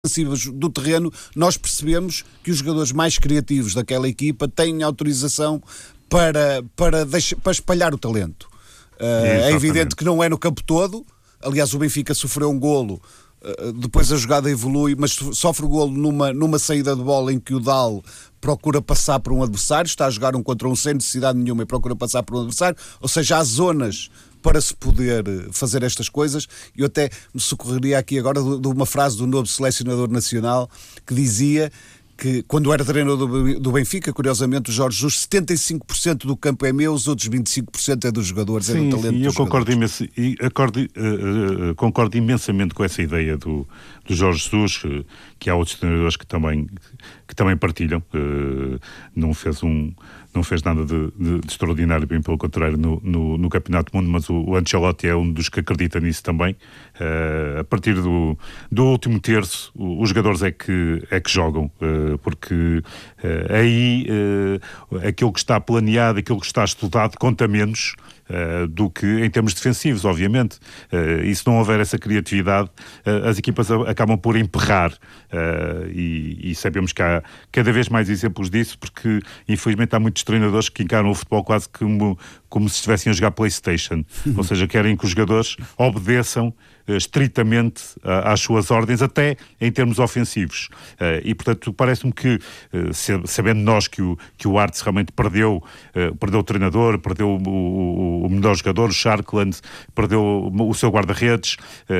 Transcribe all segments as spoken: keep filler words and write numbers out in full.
do terreno, nós percebemos que os jogadores mais criativos daquela equipa têm autorização para, para, deixar, para espalhar o talento. Uh, é evidente que não é no campo todo. Aliás, o Benfica sofreu um golo, uh, depois a jogada evolui, mas sofre o golo numa, numa saída de bola em que o Dal procura passar por um adversário, está a jogar um contra um sem necessidade nenhuma e procura passar por um adversário, ou seja, há zonas para se poder fazer estas coisas. Eu até me socorreria aqui agora de uma frase do novo selecionador nacional que dizia que, quando era treinador do Benfica, curiosamente, o Jorge Jesus, setenta e cinco por cento do campo é meu, os outros vinte e cinco por cento é dos jogadores, sim, é do talento sim, dos eu concordo, jogadores. Imenso, e acordo, uh, uh, concordo imensamente com essa ideia do, do Jorge Jesus, uh, que há outros treinadores que também, que também partilham. Uh, não fez um... não fez nada de, de, de extraordinário, bem pelo contrário, no, no, no Campeonato do Mundo, mas o, o Ancelotti é um dos que acredita nisso também. Uh, a partir do, do último terço, os jogadores é que, é que jogam, uh, porque uh, aí uh, aquilo que está planeado, aquilo que está estudado, conta menos Uh, do que em termos defensivos, obviamente. Uh, e se não houver essa criatividade, uh, as equipas a, acabam por emperrar. Uh, e, e sabemos que há cada vez mais exemplos disso, porque infelizmente há muitos treinadores que encaram o futebol quase como, como se estivessem a jogar PlayStation. Ou seja, querem que os jogadores obedeçam uh, estritamente uh, às suas ordens, até em termos ofensivos. Uh, e, portanto, parece-me que, uh, sabendo nós que o, que o Arts realmente perdeu, uh, perdeu o treinador, perdeu o, o o melhor jogador, o Sharkland, perdeu o seu guarda-redes,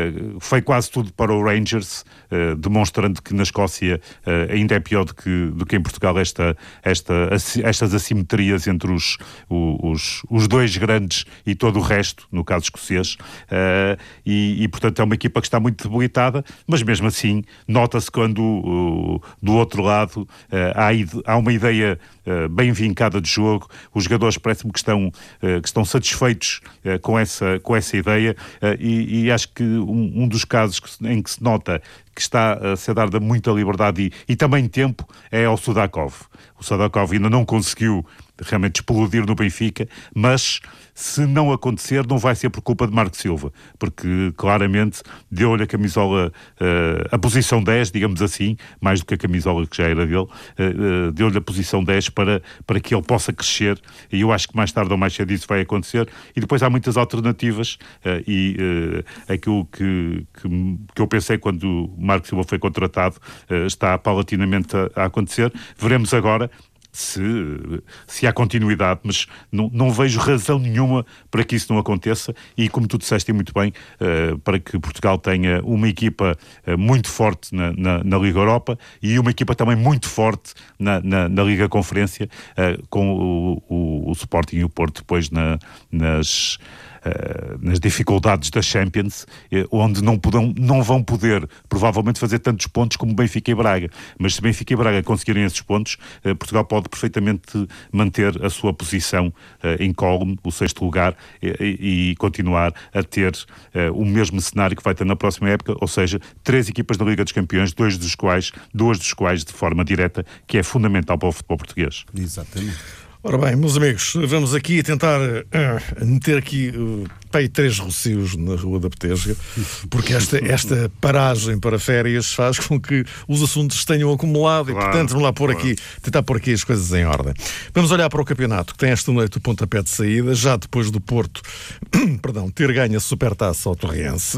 foi quase tudo para o Rangers, demonstrando que na Escócia ainda é pior do que, do que em Portugal esta, esta, estas assimetrias entre os, os, os dois grandes e todo o resto, no caso escocês, e, e portanto é uma equipa que está muito debilitada, mas mesmo assim nota-se quando do outro lado há, há uma ideia bem vincada de jogo, os jogadores parece-me que estão, que estão satisfeitos uh, com, essa, com essa ideia uh, e, e acho que um, um dos casos que, em que se nota que está a ser dada muita liberdade e, e também tempo é ao Sudakov. O Sudakov ainda não conseguiu realmente explodir no Benfica, mas se não acontecer não vai ser por culpa de Marco Silva, porque claramente deu-lhe a camisola, uh, a posição dez, digamos assim, mais do que a camisola que já era dele, uh, uh, deu-lhe a posição dez para, para que ele possa crescer, e eu acho que mais tarde ou mais cedo isso vai acontecer. E depois há muitas alternativas, uh, e uh, aquilo que, que, que eu pensei quando Marco Silva foi contratado uh, está paulatinamente a, a acontecer. Veremos agora Se, se há continuidade, mas não, não vejo razão nenhuma para que isso não aconteça, e como tu disseste muito bem, uh, para que Portugal tenha uma equipa uh, muito forte na, na, na Liga Europa e uma equipa também muito forte na, na, na Liga Conferência, uh, com o, o, o Sporting e o Porto depois na, nas... Uh, nas dificuldades da Champions, uh, onde não, podam, não vão poder provavelmente fazer tantos pontos como Benfica e Braga, mas se Benfica e Braga conseguirem esses pontos, uh, Portugal pode perfeitamente manter a sua posição uh, incólume, o sexto lugar, e, e continuar a ter uh, o mesmo cenário que vai ter na próxima época, ou seja, três equipas da Liga dos Campeões, dois dos quais, duas dos quais de forma direta, que é fundamental para o futebol português. Exatamente. Ora bem, meus amigos, vamos aqui tentar uh, meter aqui uh, pai, três rocios na Rua da Petesga, porque esta, esta paragem para férias faz com que os assuntos tenham acumulado, claro, e, portanto, vamos lá pôr claro. aqui, tentar pôr aqui as coisas em ordem. Vamos olhar para o campeonato, que tem esta noite o pontapé de saída, já depois do Porto perdão, ter ganho a Supertaça ao Torrense.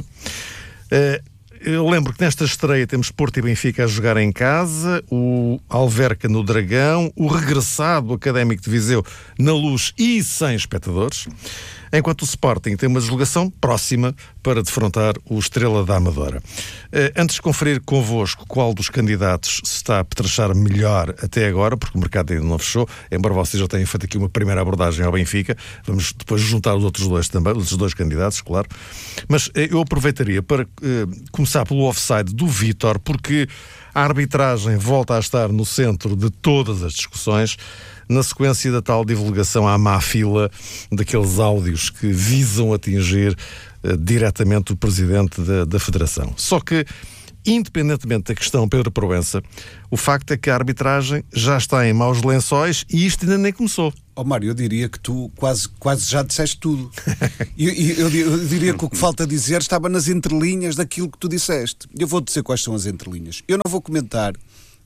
Uh, Eu lembro que nesta estreia temos Porto e Benfica a jogar em casa, o Alverca no Dragão, o regressado Académico de Viseu na Luz e sem espectadores, enquanto o Sporting tem uma deslocação próxima para defrontar o Estrela da Amadora. Antes de conferir convosco qual dos candidatos se está a petrechar melhor até agora, porque o mercado ainda não fechou, embora vocês já tenham feito aqui uma primeira abordagem ao Benfica, vamos depois juntar os outros dois também, os outros dois candidatos, claro, mas eu aproveitaria para uh, começar pelo offside do Vítor, porque a arbitragem volta a estar no centro de todas as discussões, na sequência da tal divulgação à má fila daqueles áudios que visam atingir uh, diretamente o presidente da, da Federação. Só que, independentemente da questão Pedro Proença, o facto é que a arbitragem já está em maus lençóis e isto ainda nem começou. Oh, Mário, eu diria que tu quase, quase já disseste tudo. E eu, eu, eu diria que o que falta dizer estava nas entrelinhas daquilo que tu disseste. Eu vou dizer quais são as entrelinhas. Eu não vou comentar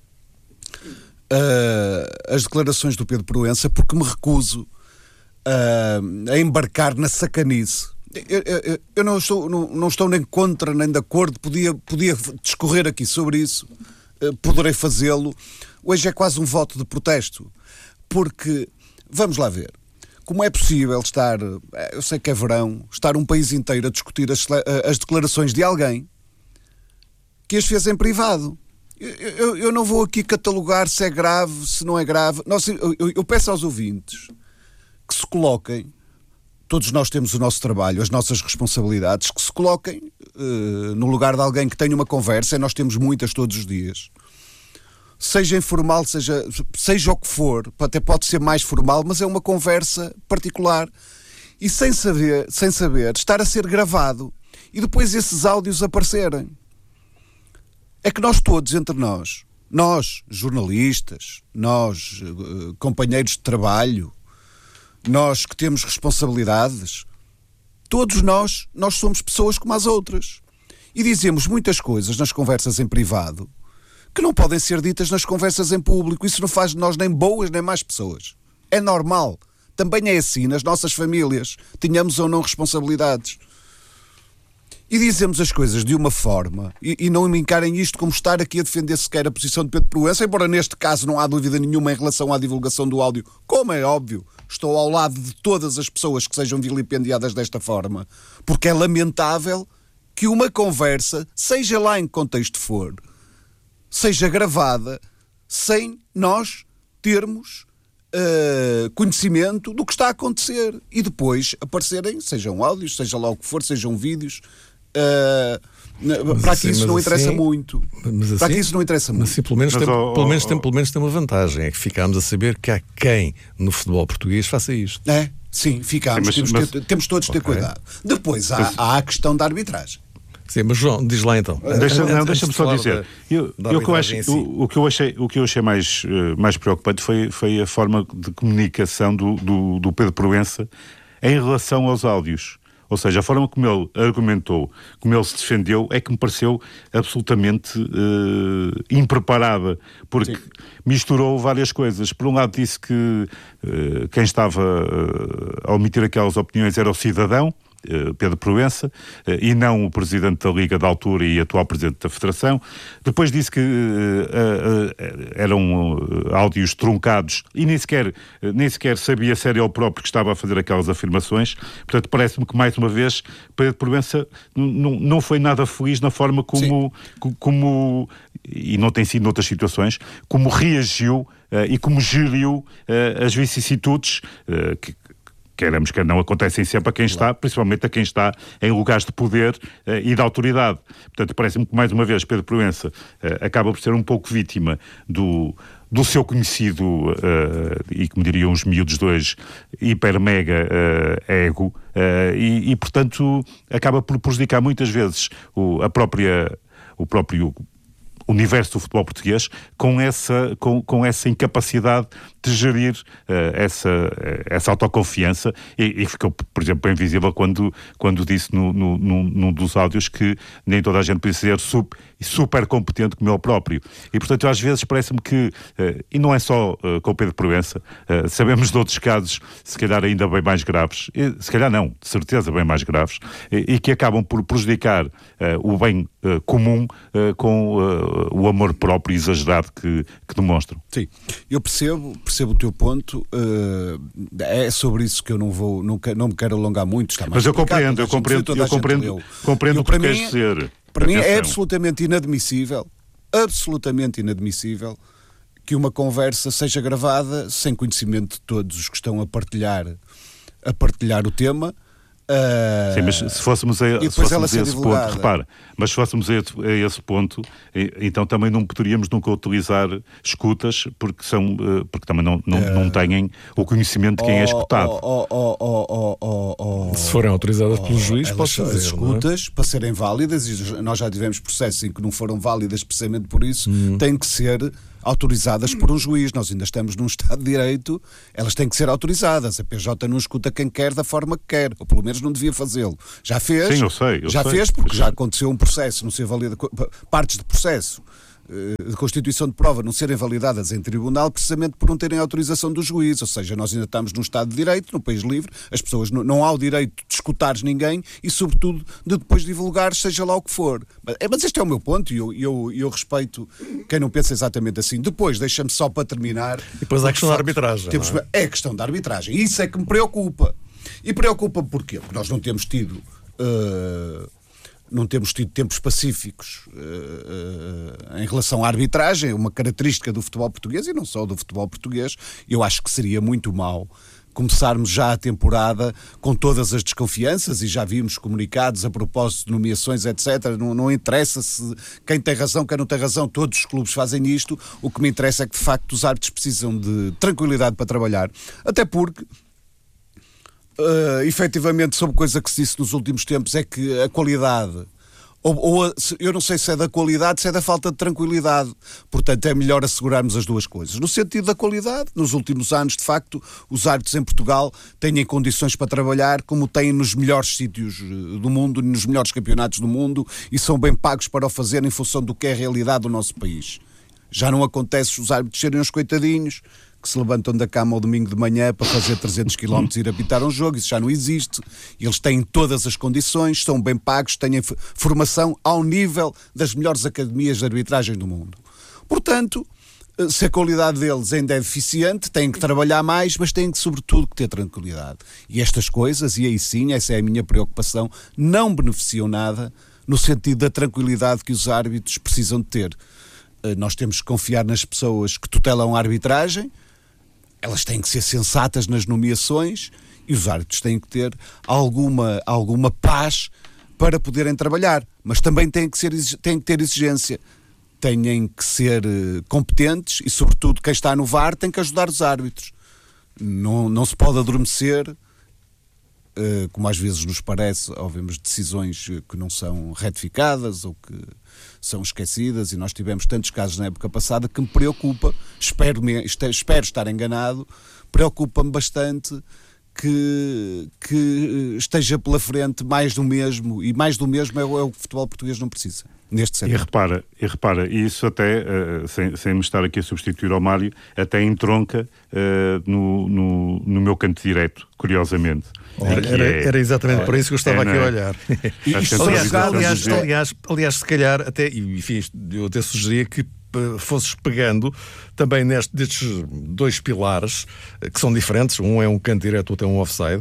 uh, as declarações do Pedro Proença porque me recuso uh, a embarcar na sacanice. Eu, eu, eu não, estou, não, não estou nem contra nem de acordo, podia, podia discorrer aqui sobre isso, uh, poderei fazê-lo. Hoje é quase um voto de protesto, porque, vamos lá ver, como é possível estar, eu sei que é verão, estar um país inteiro a discutir as, as declarações de alguém que as fez em privado. Eu, eu, eu não vou aqui catalogar se é grave, se não é grave. Nós, eu, eu peço aos ouvintes que se coloquem, todos nós temos o nosso trabalho, as nossas responsabilidades, que se coloquem uh, no lugar de alguém que tenha uma conversa, e nós temos muitas todos os dias, seja informal, seja, seja o que for, até pode ser mais formal, mas é uma conversa particular, e sem saber, sem saber, estar a ser gravado, e depois esses áudios aparecerem. É que nós todos, entre nós, nós, jornalistas, nós, uh, companheiros de trabalho, nós que temos responsabilidades, todos nós, nós somos pessoas como as outras. E dizemos muitas coisas nas conversas em privado que não podem ser ditas nas conversas em público. Isso não faz de nós nem boas nem más pessoas. É normal. Também é assim nas nossas famílias, tenhamos ou não responsabilidades. E dizemos as coisas de uma forma, e, e não me encarem isto como estar aqui a defender sequer a posição de Pedro Proença, embora neste caso não há dúvida nenhuma em relação à divulgação do áudio, como é óbvio, estou ao lado de todas as pessoas que sejam vilipendiadas desta forma, porque é lamentável que uma conversa, seja lá em que contexto for, seja gravada sem nós termos uh, conhecimento do que está a acontecer, e depois aparecerem, sejam áudios, seja lá o que for, sejam vídeos. Uh, para assim, aqui isso não interessa assim, muito. Assim, para aqui isso não interessa muito. Assim, pelo menos, mas, tem, oh, pelo, menos oh, tem, pelo menos tem uma vantagem, é que ficámos a saber que há quem no futebol português faça isto. É? Sim, ficámos. Sim, mas, temos, mas, ter, temos todos de ter okay. cuidado. Depois há, mas, há a questão da arbitragem. Sim, mas João, diz lá então. Deixa, Antes, não, deixa-me só de dizer. Da, eu, da eu que eu acho, si. o, o que eu achei, o que eu achei mais, uh, mais preocupante foi, foi a forma de comunicação do, do, do Pedro Proença em relação aos áudios. Ou seja, a forma como ele argumentou, como ele se defendeu, é que me pareceu absolutamente uh, impreparada, porque Sim. misturou várias coisas. Por um lado disse que uh, quem estava uh, a omitir aquelas opiniões era o cidadão, Pedro Proença, e não o Presidente da Liga da altura e atual Presidente da Federação. Depois disse que uh, uh, eram uh, áudios truncados e nem sequer, uh, nem sequer sabia se era ele próprio que estava a fazer aquelas afirmações. Portanto, parece-me que, mais uma vez, Pedro Proença n- não foi nada feliz na forma como, co- como, e não tem sido noutras situações, como reagiu uh, e como geriu uh, as vicissitudes uh, que queremos que não acontecem sempre a quem está, principalmente a quem está em lugares de poder uh, e de autoridade. Portanto, parece-me que, mais uma vez, Pedro Proença uh, acaba por ser um pouco vítima do, do seu conhecido, uh, e como diriam os miúdos dois, hiper-mega uh, ego, uh, e, e, portanto, acaba por prejudicar muitas vezes o, a própria, o próprio universo do futebol português com essa, com, com essa incapacidade de gerir uh, essa, uh, essa autoconfiança e, e ficou, por exemplo, bem visível quando, quando disse no, no, no, num dos áudios que nem toda a gente precisa ser super, super competente como ele próprio. E, portanto, às vezes parece-me que, uh, e não é só uh, com o Pedro Proença, uh, sabemos de outros casos, se calhar ainda bem mais graves, e, se calhar não, de certeza bem mais graves, e, e que acabam por prejudicar uh, o bem uh, comum uh, com uh, o amor próprio exagerado que, que demonstram. Sim, eu percebo, percebo o teu ponto, uh, é sobre isso que eu não vou, não, não me quero alongar muito, está mais Mas eu compreendo, eu compreendo, eu compreendo, compreendo o que queres dizer. Para mim é absolutamente inadmissível, absolutamente inadmissível que uma conversa seja gravada sem conhecimento de todos os que estão a partilhar, a partilhar o tema, Uh, Sim, mas se fôssemos a, se fôssemos a esse divulgada. ponto, repara, mas se fôssemos a, a esse ponto, então também não poderíamos nunca utilizar escutas, porque, são, porque também não, não, uh, não têm o conhecimento de quem oh, é escutado. Oh, oh, oh, oh, oh, oh, se forem autorizadas oh, pelo juiz, pode fazer. As escutas, é? Para serem válidas, e nós já tivemos processos em que não foram válidas precisamente por isso, hum. têm que ser autorizadas por um juiz. Nós ainda estamos num Estado de Direito, elas têm que ser autorizadas. A P J não escuta quem quer da forma que quer, ou pelo menos não devia fazê-lo. Já fez? Sim, eu sei. Eu já sei. fez porque já aconteceu um processo, não ser valida, partes de processo de constituição de prova não serem validadas em tribunal precisamente por não terem autorização do juiz. Ou seja, nós ainda estamos num Estado de Direito, num país livre, as pessoas não, não há o direito de escutares ninguém e, sobretudo, de depois divulgar seja lá o que for. Mas, mas este é o meu ponto e eu, eu, eu respeito quem não pensa exatamente assim. Depois, deixa-me só para terminar... E depois há a questão da arbitragem. Temos, é? é a questão da arbitragem. Isso é que me preocupa. E preocupa-me porquê? Porque nós não temos tido... Uh, não temos tido tempos pacíficos uh, uh, em relação à arbitragem, uma característica do futebol português e não só do futebol português. Eu acho que seria muito mau começarmos já a temporada com todas as desconfianças e já vimos comunicados a propósito de nomeações, etcétera. Não, não interessa se quem tem razão, quem não tem razão, todos os clubes fazem isto. O que me interessa é que de facto os árbitros precisam de tranquilidade para trabalhar, até porque Uh, efetivamente, sobre coisa que se disse nos últimos tempos, é que a qualidade, ou, ou a, eu não sei se é da qualidade, se é da falta de tranquilidade. Portanto, é melhor assegurarmos as duas coisas. No sentido da qualidade, nos últimos anos, de facto, os árbitros em Portugal têm condições para trabalhar como têm nos melhores sítios do mundo, nos melhores campeonatos do mundo, e são bem pagos para o fazer em função do que é a realidade do nosso país. Já não acontece os árbitros serem uns coitadinhos que se levantam da cama ao domingo de manhã para fazer trezentos quilómetros e ir apitar um jogo. Isso já não existe. Eles têm todas as condições, são bem pagos, têm formação ao nível das melhores academias de arbitragem do mundo. Portanto, se a qualidade deles ainda é deficiente, têm que trabalhar mais, mas têm que, sobretudo, que ter tranquilidade. E estas coisas, e aí sim, essa é a minha preocupação, não beneficiam nada no sentido da tranquilidade que os árbitros precisam de ter. Nós temos que confiar nas pessoas que tutelam a arbitragem, elas têm que ser sensatas nas nomeações e os árbitros têm que ter alguma, alguma paz para poderem trabalhar, mas também têm que, ser, têm que ter exigência, têm que ser competentes e, sobretudo, quem está no V A R tem que ajudar os árbitros. Não, não se pode adormecer, como às vezes nos parece, ao vermos decisões que não são retificadas ou que são esquecidas, e nós tivemos tantos casos na época passada que me preocupa, espero, espero estar enganado, preocupa-me bastante que, que esteja pela frente mais do mesmo, e mais do mesmo é o, é o que o futebol português não precisa, neste setor. E repara, e repara, isso até, uh, sem, sem me estar aqui a substituir ao Mário, até entronca uh, no, no, no meu canto direto, curiosamente. Era, era, é, era exatamente é, para isso que eu estava é, aqui a olhar. E, aliás, aliás, aliás, aliás, se calhar, até, e enfim, eu até sugeria que fosses pegando também neste, destes dois pilares que são diferentes, um é um canto direto, outro é um offside,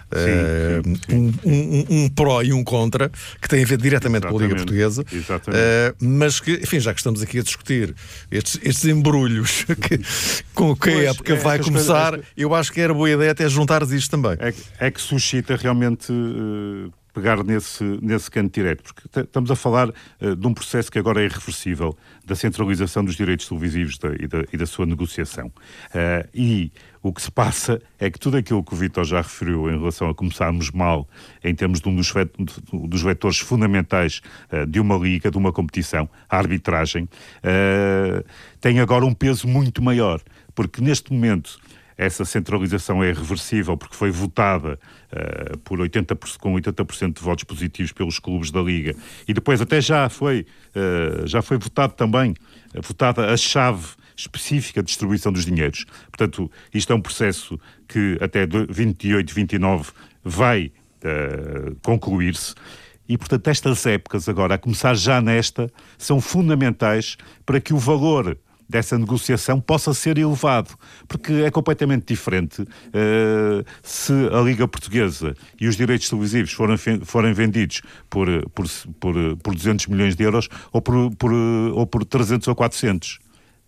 sim, uh, sim, sim. Um, um, um pró e um contra, que tem a ver diretamente exatamente, com a Liga Portuguesa, uh, mas que, enfim, já que estamos aqui a discutir estes, esestes embrulhos que, com que a época é, vai começar, coisas, eu acho que era boa ideia até juntares isto também. É, é que suscita realmente... Uh... pegar nesse, nesse canto direto, porque t- estamos a falar uh, de um processo que agora é irreversível, da centralização dos direitos televisivos da, e, da, e da sua negociação. Uh, e o que se passa é que tudo aquilo que o Vítor já referiu em relação a começarmos mal, em termos de um dos, vet- dos vetores fundamentais uh, de uma liga, de uma competição, a arbitragem, uh, tem agora um peso muito maior, porque neste momento essa centralização é irreversível porque foi votada uh, por oitenta por cento, com oitenta por cento de votos positivos pelos clubes da Liga. E depois até já foi, uh, já foi votado também, uh, votada a chave específica de distribuição dos dinheiros. Portanto, isto é um processo que até vinte e oito, vinte e nove vai uh, concluir-se. E, portanto, estas épocas agora, a começar já nesta, são fundamentais para que o valor dessa negociação possa ser elevado, porque é completamente diferente uh, se a Liga Portuguesa e os direitos televisivos forem, forem vendidos por, por, por, por duzentos milhões de euros ou por, por, ou por trezentos ou quatrocentos.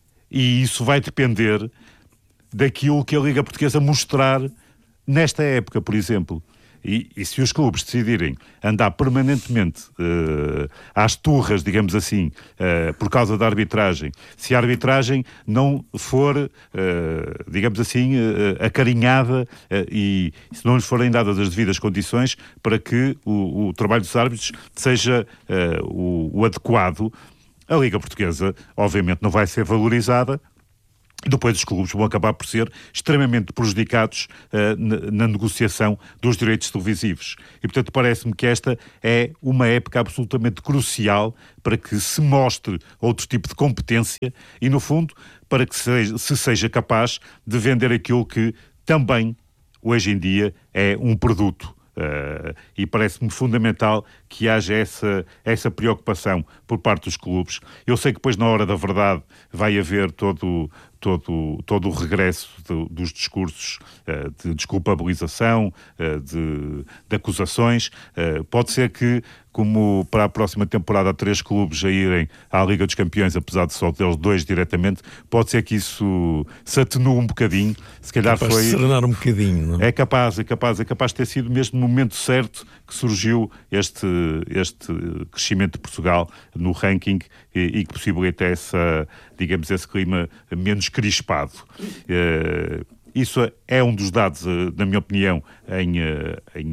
E isso vai depender daquilo que a Liga Portuguesa mostrar nesta época, por exemplo. E, e se os clubes decidirem andar permanentemente uh, às turras, digamos assim, uh, por causa da arbitragem, se a arbitragem não for, uh, digamos assim, uh, acarinhada uh, e se não lhes forem dadas as devidas condições para que o, o trabalho dos árbitros seja uh, o, o adequado, a Liga Portuguesa, obviamente, não vai ser valorizada. Depois os clubes vão acabar por ser extremamente prejudicados uh, na, na negociação dos direitos televisivos. E, portanto, parece-me que esta é uma época absolutamente crucial para que se mostre outro tipo de competência e, no fundo, para que se, se seja capaz de vender aquilo que também, hoje em dia, é um produto. Uh, e parece-me fundamental que haja essa, essa preocupação por parte dos clubes. Eu sei que depois, na hora da verdade, vai haver todo, todo, todo o regresso de, dos discursos uh, de desculpabilização, uh, de, de acusações. Uh, pode ser que, como para a próxima temporada há três clubes a irem à Liga dos Campeões, apesar de só deles dois diretamente, pode ser que isso se atenue um bocadinho. Se calhar capaz foi... de serenar um bocadinho, não é? É capaz, é capaz, é capaz de ter sido mesmo no momento certo que surgiu este, este crescimento de Portugal no ranking e, e que possibilita essa, digamos, esse clima menos crispado. Uh, Isso é um dos dados, na minha opinião, em, em,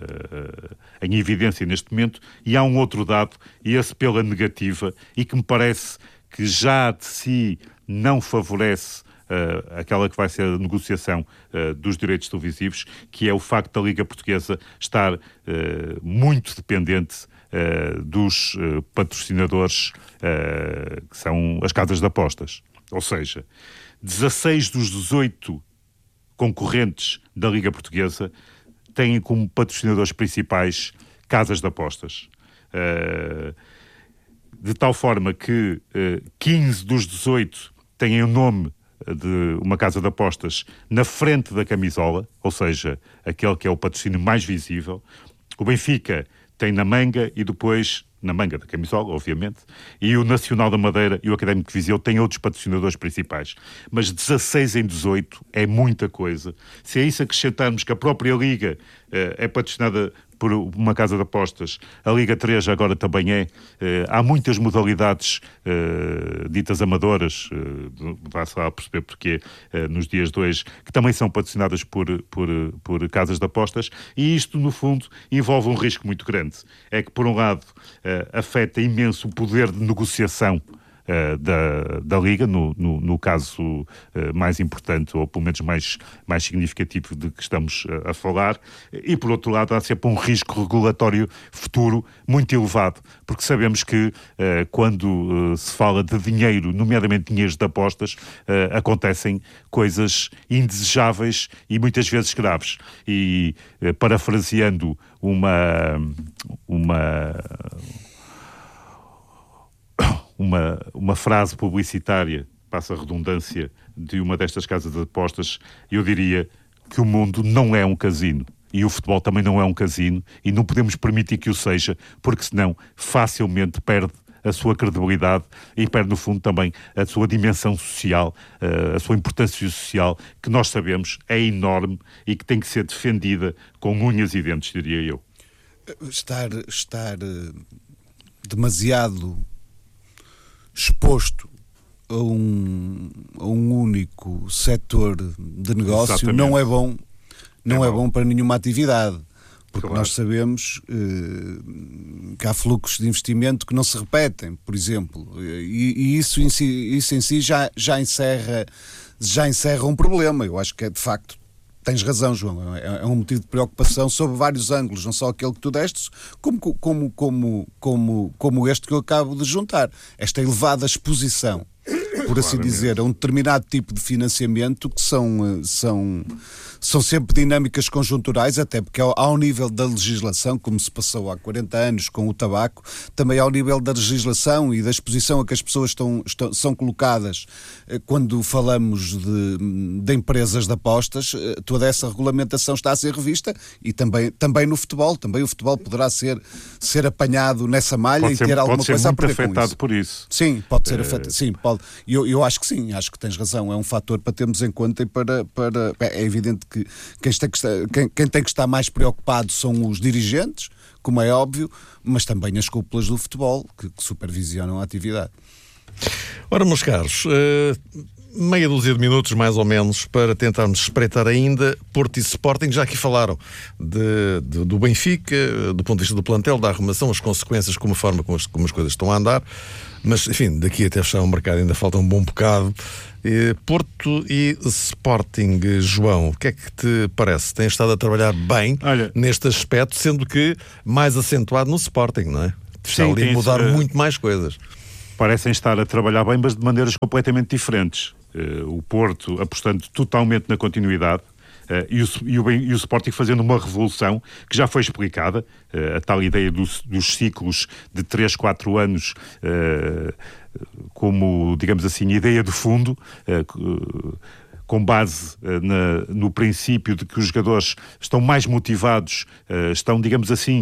em evidência neste momento, e há um outro dado, e esse pela negativa, e que me parece que já de si não favorece uh, aquela que vai ser a negociação uh, dos direitos televisivos, que é o facto da Liga Portuguesa estar uh, muito dependente uh, dos uh, patrocinadores, uh, que são as casas de apostas. Ou seja, dezasseis dos dezoito concorrentes da Liga Portuguesa têm como patrocinadores principais casas de apostas. Uh, de tal forma que uh, quinze dos dezoito têm o nome de uma casa de apostas na frente da camisola, ou seja, aquele que é o patrocínio mais visível. O Benfica tem na manga e depois... na manga da camisola, obviamente, e o Nacional da Madeira e o Académico de Viseu têm outros patrocinadores principais. Mas dezasseis em dezoito é muita coisa. Se a isso acrescentarmos que a própria Liga uh, é patrocinada por uma casa de apostas, a Liga três agora também é, uh, há muitas modalidades uh, ditas amadoras, uh, vai-se lá perceber porque uh, nos dias de hoje, que também são patrocinadas por, por, por casas de apostas, e isto, no fundo, envolve um risco muito grande. É que, por um lado, Uh, afeta imenso o poder de negociação uh, da, da Liga, no, no, no caso uh, mais importante, ou pelo menos mais, mais significativo de que estamos uh, a falar, e por outro lado há sempre um risco regulatório futuro muito elevado, porque sabemos que uh, quando uh, se fala de dinheiro, nomeadamente dinheiros de apostas, uh, acontecem coisas indesejáveis e muitas vezes graves. E uh, parafraseando uma... uma Uma, uma frase publicitária, passa a redundância, de uma destas casas de apostas, eu diria que o mundo não é um casino. E o futebol também não é um casino, e não podemos permitir que o seja, porque senão facilmente perde a sua credibilidade e perde, no fundo, também a sua dimensão social, a sua importância social, que nós sabemos é enorme e que tem que ser defendida com unhas e dentes, diria eu. Estar, estar demasiado exposto a um, a um único setor de negócio. Exatamente. não é bom, não é, é bom. bom para nenhuma atividade, porque claro. Nós sabemos eh, que há fluxos de investimento que não se repetem, por exemplo, e, e isso, em si, isso em si já, já, encerra, já encerra um problema. Eu acho que é de facto. Tens razão, João, é um motivo de preocupação sob vários ângulos, não só aquele que tu destes, como, como, como, como, como este que eu acabo de juntar. Esta elevada exposição, por assim dizer, a um determinado tipo de financiamento que são, são, são sempre dinâmicas conjunturais, até porque ao nível da legislação, como se passou há quarenta anos com o tabaco, também ao nível da legislação e da exposição a que as pessoas estão, estão, são colocadas quando falamos de, de empresas de apostas, toda essa regulamentação está a ser revista, e também, também no futebol, também o futebol poderá ser, ser apanhado nessa malha pode e ser, ter alguma coisa a perder com isso. Pode ser muito afetado por isso. Sim, pode ser é... afetado, sim, pode. E eu, eu acho que sim, acho que tens razão, é um fator para termos em conta e para, para é evidente que quem tem que estar, quem, quem tem que estar mais preocupado são os dirigentes, como é óbvio, mas também as cúpulas do futebol que, que supervisionam a atividade. Ora, meus caros, uh, meia dúzia de minutos mais ou menos para tentarmos espreitar ainda Porto e Sporting. Já aqui falaram de, de, do Benfica, do ponto de vista do plantel, da arrumação, as consequências, como a forma como as, como as coisas estão a andar, mas enfim, daqui até fechar o mercado ainda falta um bom bocado. Uh, Porto e Sporting, João, o que é que te parece? Tens estado a trabalhar bem Olha, neste aspecto, sendo que mais acentuado no Sporting, não é? Está sim, ali a mudar uh... muito mais coisas. Parecem estar a trabalhar bem, mas de maneiras completamente diferentes. Uh, o Porto apostando totalmente na continuidade uh, e, o, e, o, e o Sporting fazendo uma revolução que já foi explicada, uh, a tal ideia dos, dos ciclos de três, quatro anos uh, como, digamos assim, ideia de fundo, uh, com base uh, na, no princípio de que os jogadores estão mais motivados, uh, estão, digamos assim,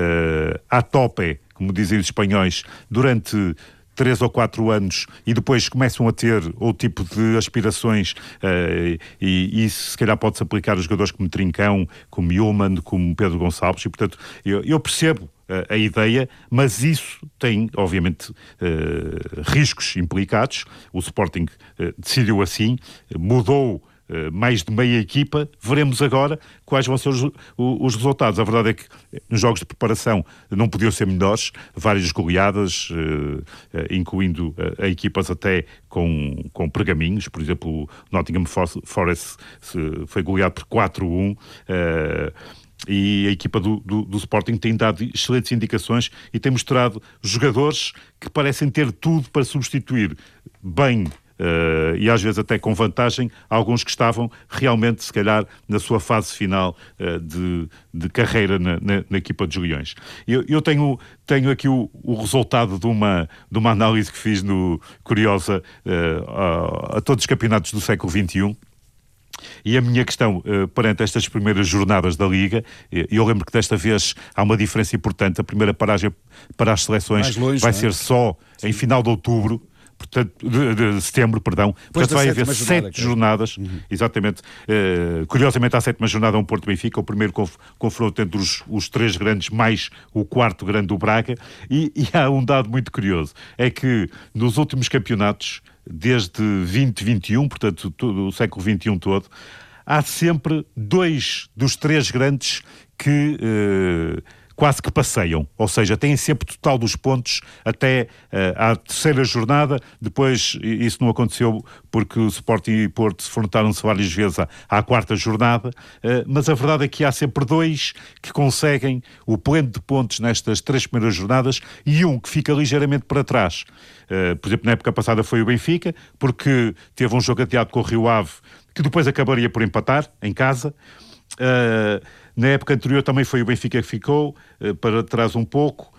uh, à tope, como dizem os espanhóis, durante três ou quatro anos e depois começam a ter outro tipo de aspirações uh, e, e isso se calhar pode-se aplicar a jogadores como Trincão, como Yulman, como Pedro Gonçalves e portanto eu, eu percebo uh, a ideia, mas isso tem obviamente uh, riscos implicados. O Sporting uh, decidiu assim, mudou Uh, mais de meia equipa, veremos agora quais vão ser os, os, os resultados. A verdade é que nos jogos de preparação não podiam ser melhores, várias goleadas, uh, uh, incluindo uh, a equipas até com, com pergaminhos, por exemplo, o Nottingham Forest foi goleado por quatro a um, uh, e a equipa do, do, do Sporting tem dado excelentes indicações e tem mostrado jogadores que parecem ter tudo para substituir bem Uh, e às vezes até com vantagem alguns que estavam realmente, se calhar, na sua fase final uh, de, de carreira na, na, na equipa dos Leões. Eu, eu tenho, tenho aqui o, o resultado de uma, de uma análise que fiz no, curiosa uh, a, a todos os campeonatos do século vinte e um. E a minha questão uh, perante estas primeiras jornadas da Liga, eu lembro que desta vez há uma diferença importante. A primeira paragem para as seleções longe, vai é? ser só Sim. em final de outubro, portanto, de, de setembro, perdão. Depois portanto, vai haver jornada, sete jornadas. Uhum. Exatamente. Uh, curiosamente, à sétima jornada um Porto-Benfica, o primeiro conf- confronto entre os, os três grandes, mais o quarto grande do Braga. E, e há um dado muito curioso. É que nos últimos campeonatos, desde vinte vinte e um, portanto, todo, o século vinte e um todo, há sempre dois dos três grandes que Uh, quase que passeiam, ou seja, têm sempre total dos pontos até uh, à terceira jornada. Depois isso não aconteceu porque o Sporting e Porto se enfrentaram-se várias vezes à, à quarta jornada, uh, mas a verdade é que há sempre dois que conseguem o pleno de pontos nestas três primeiras jornadas e um que fica ligeiramente para trás. Uh, por exemplo, na época passada foi o Benfica, porque teve um jogo adiado com o Rio Ave, que depois acabaria por empatar em casa. Uh, na época anterior também foi o Benfica que ficou uh, para trás um pouco,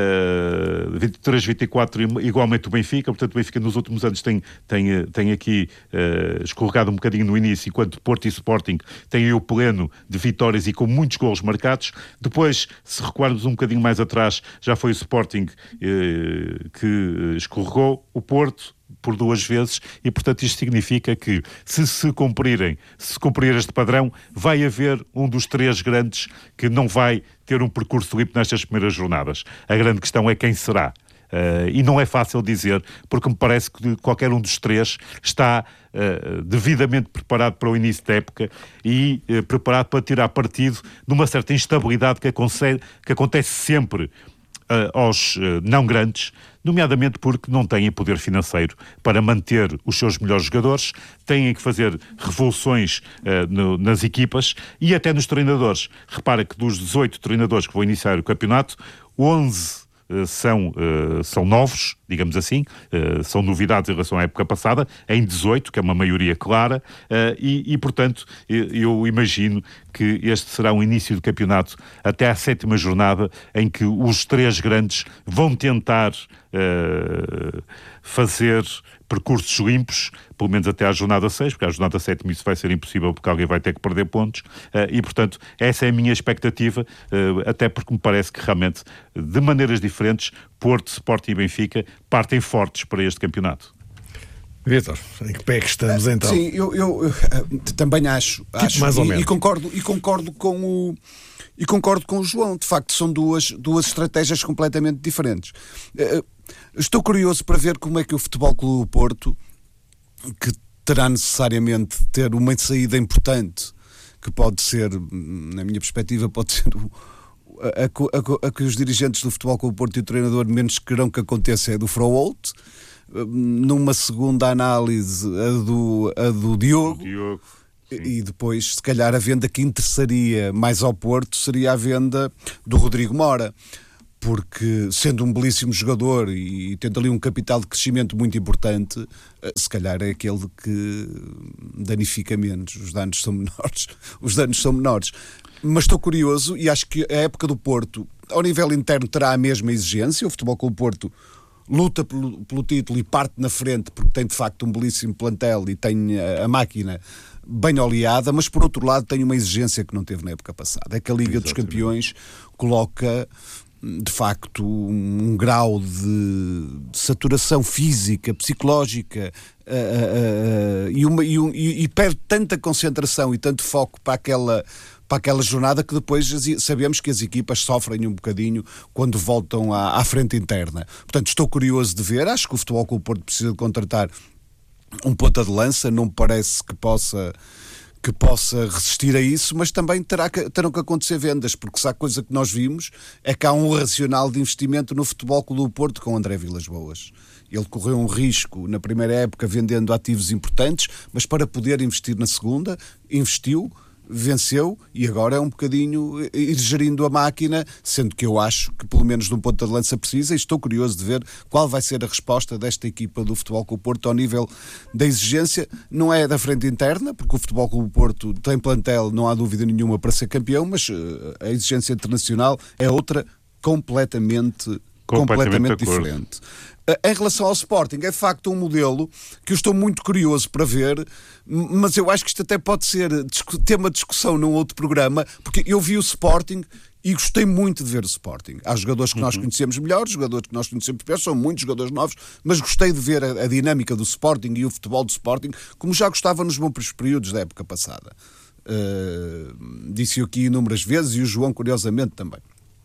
uh, vinte e três, vinte e quatro igualmente o Benfica. Portanto o Benfica nos últimos anos tem, tem, tem aqui uh, escorregado um bocadinho no início, enquanto Porto e Sporting têm o pleno de vitórias e com muitos golos marcados. Depois, se recuarmos um bocadinho mais atrás, já foi o Sporting uh, que escorregou, o Porto por duas vezes, e portanto isto significa que se se cumprirem, se cumprir este padrão, vai haver um dos três grandes que não vai ter um percurso limpo nestas primeiras jornadas. A grande questão é quem será. Uh, e não é fácil dizer, porque me parece que qualquer um dos três está uh, devidamente preparado para o início da época e uh, preparado para tirar partido de uma certa instabilidade que, aconse- que acontece sempre Uh, aos uh, não grandes, nomeadamente porque não têm poder financeiro para manter os seus melhores jogadores, têm que fazer revoluções uh, no, nas equipas e até nos treinadores. Repara que dos dezoito treinadores que vão iniciar o campeonato, onze uh, são, uh, são novos, digamos assim, uh, são novidades em relação à época passada, em dezoito, que é uma maioria clara, uh, e, e, portanto, eu, eu imagino que este será um início de campeonato até à sétima jornada, em que os três grandes vão tentar uh, fazer percursos limpos, pelo menos até à jornada seis, porque à jornada sétima isso vai ser impossível, porque alguém vai ter que perder pontos, uh, e, portanto, essa é a minha expectativa, uh, até porque me parece que realmente, de maneiras diferentes, Porto, Sporting e Benfica partem fortes para este campeonato. Vítor, em que pé que estamos então? Sim, eu, eu, eu também acho, acho mais ou e, menos. e concordo, e concordo com o e concordo com o João. De facto, são duas, duas estratégias completamente diferentes. Estou curioso para ver como é que o Futebol Clube do Porto, que terá necessariamente de ter uma saída importante, que pode ser, na minha perspectiva, pode ser o A, a, a, a que os dirigentes do Futebol Clube do Porto e o treinador menos querão que aconteça é do Froholt. Numa segunda análise, a do, a do Diogo. Diogo E depois, se calhar, a venda que interessaria mais ao Porto seria a venda do Rodrigo Mora, porque, sendo um belíssimo jogador e tendo ali um capital de crescimento muito importante, se calhar é aquele que danifica menos. Os danos são menores. Os danos são menores. Mas estou curioso e acho que a época do Porto, ao nível interno, terá a mesma exigência. O Futebol Clube do Porto luta pelo, pelo título e parte na frente porque tem de facto um belíssimo plantel e tem a, a máquina bem oleada, mas por outro lado tem uma exigência que não teve na época passada. É que a Liga Exatamente. dos Campeões coloca de facto um, um grau de, de saturação física, psicológica uh, uh, uh, e, uma, e, um, e, e perde tanta concentração e tanto foco para aquela para aquela jornada que depois sabemos que as equipas sofrem um bocadinho quando voltam à, à frente interna. Portanto, estou curioso de ver. Acho que o Futebol Clube do Porto precisa de contratar um ponta de lança. Não me parece que possa, que possa resistir a isso, mas também terá que, terão que acontecer vendas, porque se há coisa que nós vimos é que há um racional de investimento no Futebol Clube do Porto com André Vilas-Boas. Ele correu um risco na primeira época vendendo ativos importantes, mas para poder investir na segunda, investiu, venceu e agora é um bocadinho ir gerindo a máquina, sendo que eu acho que pelo menos de um ponta de lança precisa, e estou curioso de ver qual vai ser a resposta desta equipa do Futebol Clube do Porto ao nível da exigência. Não é da frente interna, porque o Futebol Clube do Porto tem plantel, não há dúvida nenhuma, para ser campeão, mas a exigência internacional é outra completamente, completamente, completamente diferente. Em relação ao Sporting, é de facto um modelo que eu estou muito curioso para ver, mas eu acho que isto até pode ser tema de discussão num outro programa, porque eu vi o Sporting e gostei muito de ver o Sporting. Há jogadores que nós conhecemos melhor, jogadores que nós conhecemos pior, são muitos jogadores novos, mas gostei de ver a, a dinâmica do Sporting e o futebol do Sporting, como já gostava nos bons períodos da época passada. Uh, disse eu aqui inúmeras vezes, e o João curiosamente também.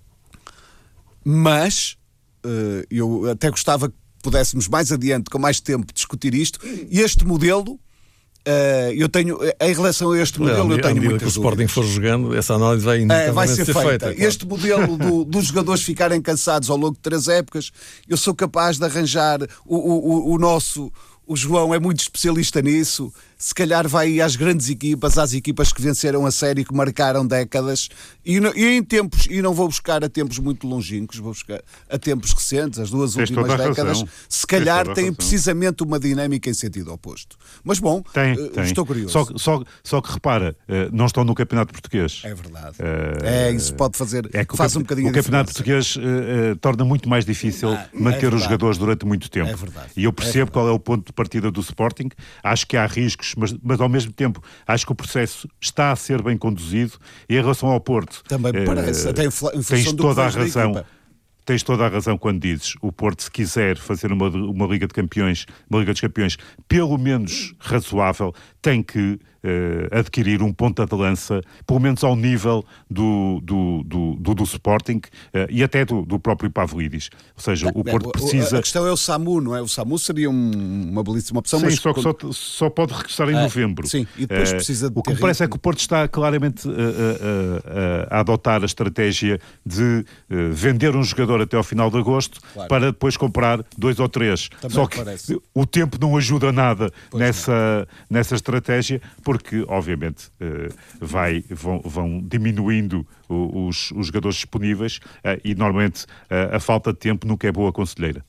Mas Uh, eu até gostava que pudéssemos mais adiante, com mais tempo, discutir isto. E este modelo, uh, eu tenho, em relação a este modelo, não, eu tenho muitas dúvidas. Se o Sporting for jogando, essa análise vai, uh, vai ser, ser feita. feita claro. Este modelo do, dos jogadores ficarem cansados ao longo de três épocas, eu sou capaz de arranjar o, o, o nosso... O João é muito especialista nisso. Se calhar vai às grandes equipas, às equipas que venceram a série, que marcaram décadas, e, no, e em tempos, e não vou buscar a tempos muito longínquos, vou buscar a tempos recentes, as duas Tens últimas décadas, razão. Se calhar têm precisamente uma dinâmica em sentido oposto. Mas bom, tem, uh, tem. estou curioso. Só, só, só que repara, uh, não estão no Campeonato Português. É verdade. Uh, é, isso pode fazer, é que faz o, um bocadinho o Campeonato Português uh, uh, torna muito mais difícil ah, manter é os jogadores durante muito tempo. É verdade. E eu percebo é qual é o ponto de partida do Sporting. Acho que há riscos, mas, mas ao mesmo tempo acho que o processo está a ser bem conduzido. E em relação ao Porto, também me parece, uh, até em função tens do toda a razão. Tens toda a razão quando dizes o Porto, se quiser fazer uma, uma Liga de Campeões, uma Liga dos Campeões pelo menos razoável, tem que uh, adquirir um ponta de lança, pelo menos ao nível do, do, do, do, do Sporting uh, e até do, do próprio Pavlidis. Ou seja, o Porto precisa... A questão é o Samu, não é? O Samu seria um, uma belíssima opção. Sim, mas só que só, só pode regressar em ah, novembro. Sim, e depois uh, precisa de O que me parece é que o Porto está claramente uh, uh, uh, a adotar a estratégia de uh, vender um jogador até ao final de agosto, claro, para depois comprar dois ou três. Também Só que parece. O tempo não ajuda nada nessa, não. nessa estratégia, porque obviamente uh, vai, vão, vão diminuindo os, os jogadores disponíveis uh, e normalmente uh, a falta de tempo nunca é boa conselheira.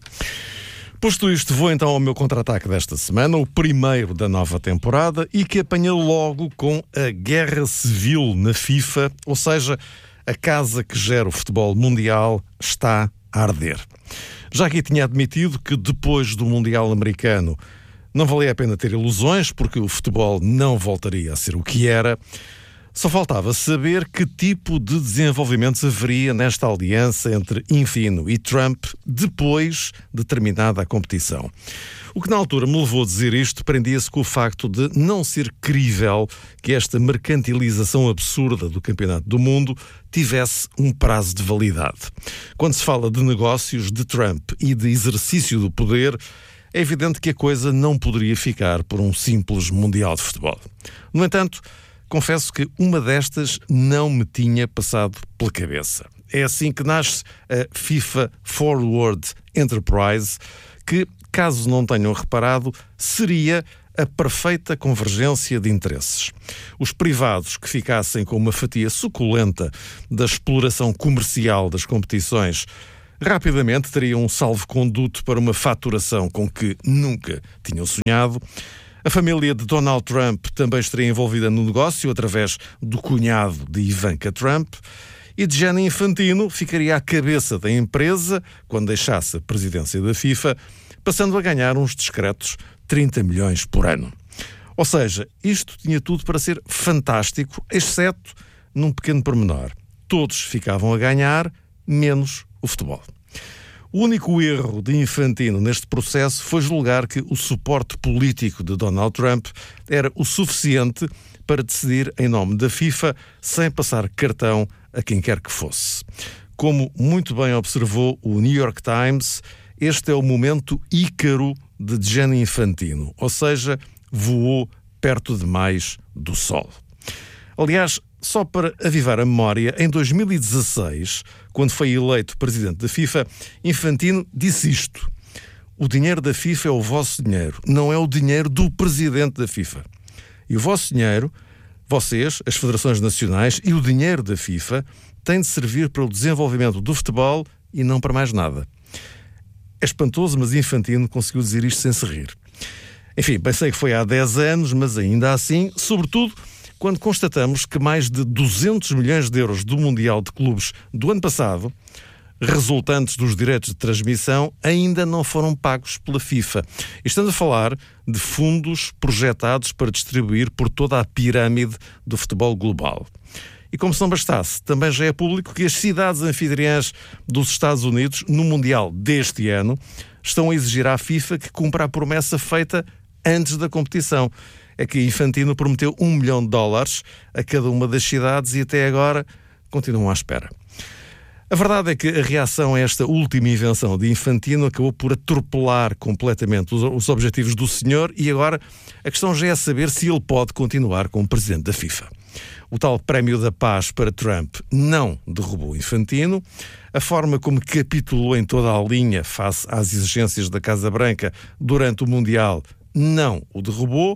Posto isto, vou então ao meu contra-ataque desta semana, o primeiro da nova temporada, e que apanha logo com a guerra civil na FIFA, ou seja, a casa que gera o futebol mundial está a arder. Já aqui tinha admitido que depois do Mundial americano não valia a pena ter ilusões, porque o futebol não voltaria a ser o que era, Só faltava saber que tipo de desenvolvimentos haveria nesta aliança entre Infantino e Trump depois de terminada a competição. O que na altura me levou a dizer isto prendia-se com o facto de não ser crível que esta mercantilização absurda do Campeonato do Mundo tivesse um prazo de validade. Quando se fala de negócios de Trump e de exercício do poder, é evidente que a coisa não poderia ficar por um simples Mundial de Futebol. No entanto, confesso que uma destas não me tinha passado pela cabeça. É assim que nasce a FIFA Forward Enterprise, que, caso não tenham reparado, seria a perfeita convergência de interesses. Os privados que ficassem com uma fatia suculenta da exploração comercial das competições rapidamente teriam um salvo-conduto para uma faturação com que nunca tinham sonhado. A família de Donald Trump também estaria envolvida no negócio através do cunhado de Ivanka Trump, e Gianni Infantino ficaria à cabeça da empresa quando deixasse a presidência da FIFA, passando a ganhar uns discretos trinta milhões por ano. Ou seja, isto tinha tudo para ser fantástico, exceto num pequeno pormenor. Todos ficavam a ganhar, menos o futebol. O único erro de Infantino neste processo foi julgar que o suporte político de Donald Trump era o suficiente para decidir em nome da FIFA sem passar cartão a quem quer que fosse. Como muito bem observou o New York Times, este é o momento ícaro de Gianni Infantino, ou seja, voou perto demais do sol. Aliás, só para avivar a memória, em dois mil e dezasseis, quando foi eleito presidente da FIFA, Infantino disse isto: o dinheiro da FIFA é o vosso dinheiro, não é o dinheiro do presidente da FIFA. E o vosso dinheiro, vocês, as federações nacionais e o dinheiro da FIFA, têm de servir para o desenvolvimento do futebol e não para mais nada. É espantoso, mas Infantino conseguiu dizer isto sem se rir. Enfim, bem sei que foi há dez anos, mas ainda assim, sobretudo quando constatamos que mais de duzentos milhões de euros do Mundial de Clubes do ano passado, resultantes dos direitos de transmissão, ainda não foram pagos pela FIFA. E estamos a falar de fundos projetados para distribuir por toda a pirâmide do futebol global. E como se não bastasse, também já é público que as cidades anfitriãs dos Estados Unidos, no Mundial deste ano, estão a exigir à FIFA que cumpra a promessa feita antes da competição. É que Infantino prometeu um milhão de dólares a cada uma das cidades e até agora continuam à espera. A verdade é que a reação a esta última invenção de Infantino acabou por atropelar completamente os, os objetivos do senhor e agora a questão já é saber se ele pode continuar como presidente da FIFA. O tal Prémio da Paz para Trump não derrubou Infantino. A forma como capitulou em toda a linha face às exigências da Casa Branca durante o Mundial não o derrubou.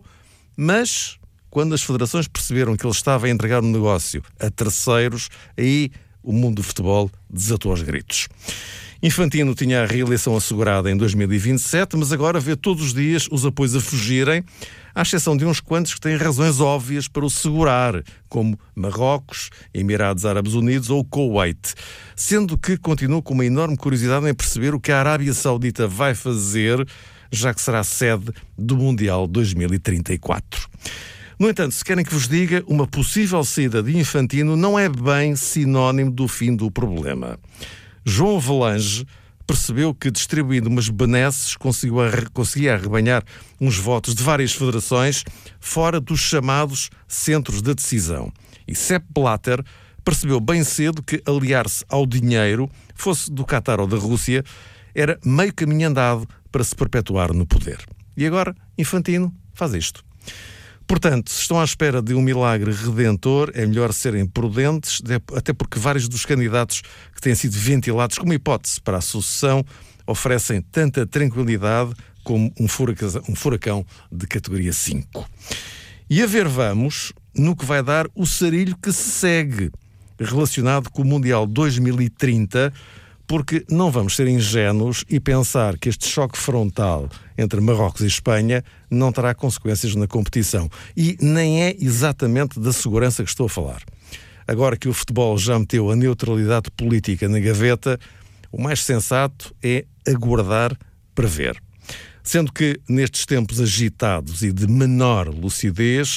Mas, quando as federações perceberam que ele estava a entregar um negócio a terceiros, aí o mundo do futebol desatou aos gritos. Infantino tinha a reeleição assegurada em dois mil e vinte e sete, mas agora vê todos os dias os apoios a fugirem, à exceção de uns quantos que têm razões óbvias para o segurar, como Marrocos, Emirados Árabes Unidos ou Kuwait, sendo que continuo com uma enorme curiosidade em perceber o que a Arábia Saudita vai fazer, já que será sede do Mundial dois mil e trinta e quatro. No entanto, se querem que vos diga, uma possível saída de Infantino não é bem sinónimo do fim do problema. João Avelange percebeu que, distribuindo umas benesses, conseguiu arre- conseguia arrebanhar uns votos de várias federações fora dos chamados centros de decisão. E Sepp Blatter percebeu bem cedo que aliar-se ao dinheiro, fosse do Qatar ou da Rússia, era meio caminho andado para se perpetuar no poder. E agora, Infantino faz isto. Portanto, se estão à espera de um milagre redentor, é melhor serem prudentes, até porque vários dos candidatos que têm sido ventilados como hipótese para a sucessão oferecem tanta tranquilidade como um furacão, um furacão de categoria cinco. E a ver vamos no que vai dar o sarilho que se segue, relacionado com o Mundial dois mil e trinta, porque não vamos ser ingênuos e pensar que este choque frontal entre Marrocos e Espanha não terá consequências na competição. E nem é exatamente da segurança que estou a falar. Agora que o futebol já meteu a neutralidade política na gaveta, o mais sensato é aguardar para ver. Sendo que, nestes tempos agitados e de menor lucidez,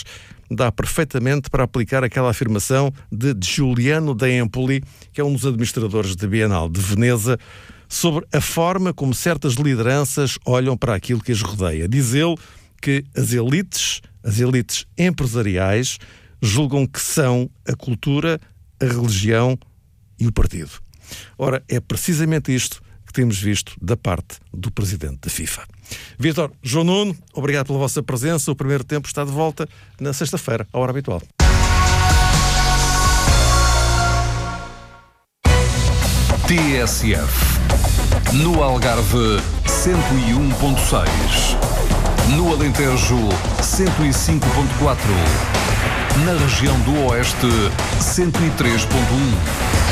dá perfeitamente para aplicar aquela afirmação de Giuliano da Empoli, que é um dos administradores da Bienal de Veneza, sobre a forma como certas lideranças olham para aquilo que as rodeia. Diz ele que as elites, as elites empresariais, julgam que são a cultura, a religião e o partido. Ora, é precisamente isto que temos visto da parte do presidente da FIFA. Vítor, João Nuno, obrigado pela vossa presença. O primeiro tempo está de volta na sexta-feira, à hora habitual. T S F. No Algarve, cento e um ponto seis. No Alentejo, cento e cinco ponto quatro. Na região do Oeste, cento e três ponto um.